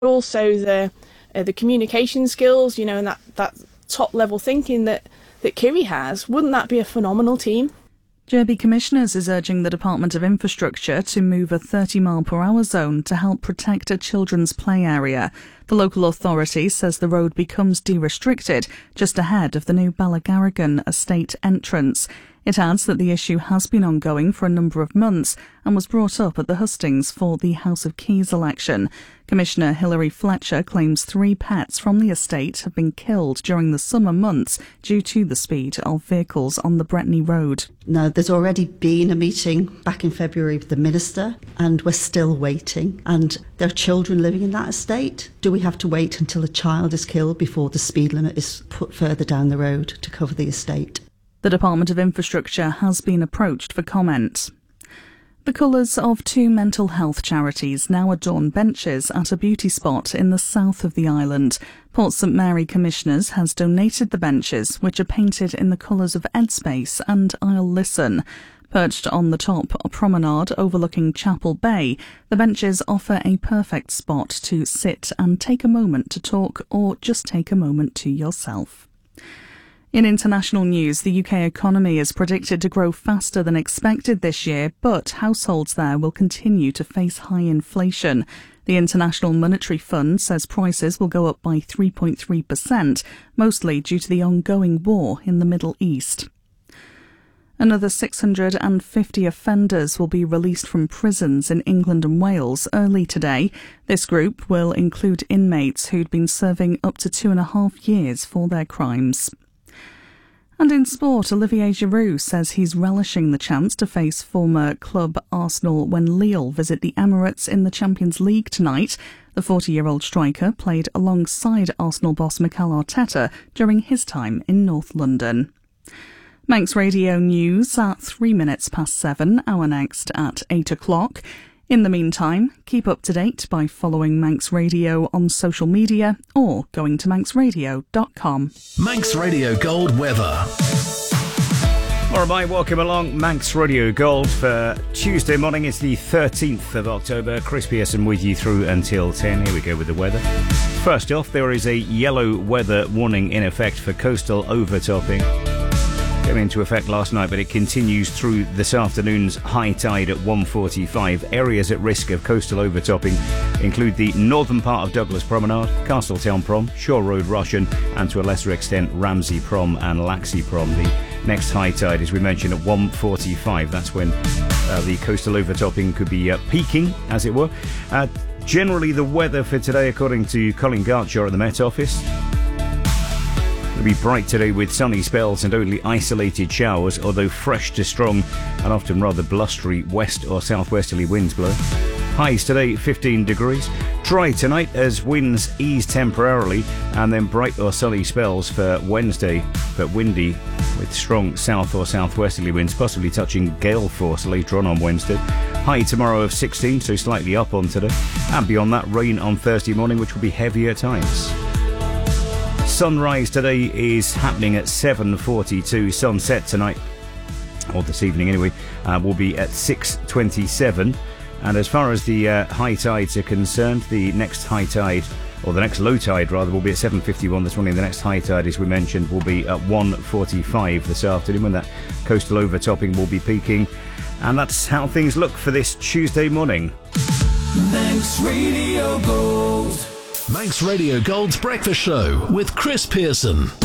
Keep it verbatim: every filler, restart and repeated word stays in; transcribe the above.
also the uh, the communication skills, you know, and that, that top level thinking that, that Kiri has. Wouldn't that be a phenomenal team? J B Commissioners is urging the Department of Infrastructure to move a thirty mile per hour zone to help protect a children's play area. The local authority says the road becomes de-restricted just ahead of the new Ballagarrigan estate entrance. It adds that the issue has been ongoing for a number of months and was brought up at the hustings for the House of Keys election. Commissioner Hilary Fletcher claims three pets from the estate have been killed during the summer months due to the speed of vehicles on the Bretney Road. Now, there's already been a meeting back in February with the Minister, and we're still waiting. And there are children living in that estate. Do we have to wait until a child is killed before the speed limit is put further down the road to cover the estate? The Department of Infrastructure has been approached for comment. The colours of two mental health charities now adorn benches at a beauty spot in the south of the island. Port St Mary Commissioners has donated the benches, which are painted in the colours of Edspace and I'll Listen. Perched on the top promenade overlooking Chapel Bay, the benches offer a perfect spot to sit and take a moment to talk, or just take a moment to yourself. In international news, the U K economy is predicted to grow faster than expected this year, but households there will continue to face high inflation. The International Monetary Fund says prices will go up by three point three percent, mostly due to the ongoing war in the Middle East. Another six hundred fifty offenders will be released from prisons in England and Wales early today. This group will include inmates who'd been serving up to two and a half years for their crimes. And in sport, Olivier Giroud says he's relishing the chance to face former club Arsenal when Lille visit the Emirates in the Champions League tonight. The forty-year-old striker played alongside Arsenal boss Mikel Arteta during his time in North London. Manx Radio News at three minutes past seven, our next at eight o'clock. In the meantime, keep up to date by following Manx Radio on social media or going to manx radio dot com. Manx Radio Gold weather. All right, welcome along Manx Radio Gold for Tuesday morning. It's the thirteenth of October. Chris Pearson with you through until ten. Here we go with the weather. First off, there is a yellow weather warning in effect for coastal overtopping. Came into effect last night, but it continues through this afternoon's high tide at one forty-five. Areas at risk of coastal overtopping include the northern part of Douglas Promenade, Castletown Prom, Shore Road Roshan, and to a lesser extent Ramsey Prom and Laxey Prom. The next high tide, as we mentioned, at one forty-five. That's when uh, the coastal overtopping could be uh, peaking, as it were. Uh, generally, the weather for today, according to Colin Gartshaw at the Met Office, it'll be bright today with sunny spells and only isolated showers, although fresh to strong and often rather blustery west or southwesterly winds blow. Highs today fifteen degrees. Dry tonight as winds ease temporarily, and then bright or sunny spells for Wednesday, but windy with strong south or southwesterly winds, possibly touching gale force later on on Wednesday. High tomorrow of sixteen, so slightly up on today. And beyond that, rain on Thursday morning, which will be heavy at times. Sunrise today is happening at seven forty-two. Sunset tonight, or this evening anyway, uh, will be at six twenty-seven. And as far as the uh, high tides are concerned, the next high tide, or the next low tide rather, will be at seven fifty-one this morning. The next high tide, as we mentioned, will be at one forty-five this afternoon, when that coastal overtopping will be peaking. And that's how things look for this Tuesday morning. Manx Radio Gold. Manx Radio Gold's Breakfast Show with Chris Pearson.